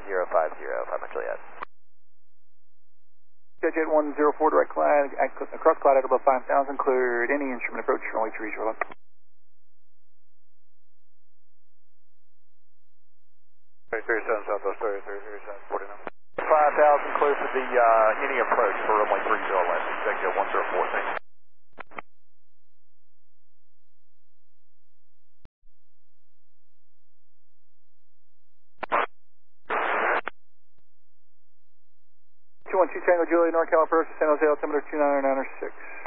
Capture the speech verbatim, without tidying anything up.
zero five zero, Papa Juliet. Jet one zero four, direct cloud, across cloud at above five thousand, cleared any instrument approach, runway three zero left. thirty-three seven Southwest, thirty-three seven forty-nine. five thousand, clear for the, uh, any approach for runway three zero left, executive one zero four, thanks. two one two Tango Juliet, NorCal approach, San Jose altimeter two nine nine six.